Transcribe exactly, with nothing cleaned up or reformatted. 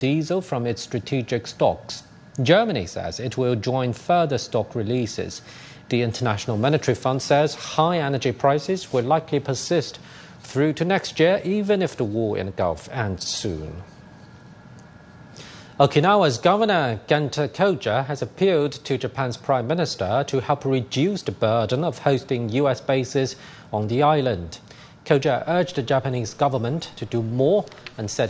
diesel from its strategic stocks. Germany says it will join further stock releases. The International Monetary Fund says high energy prices will likely persist through to next year, even if the war in the Gulf ends soon. Okinawa's Governor Genta Koja has appealed to Japan's Prime Minister to help reduce the burden of hosting U S bases on the island. Koja urged the Japanese government to do more and said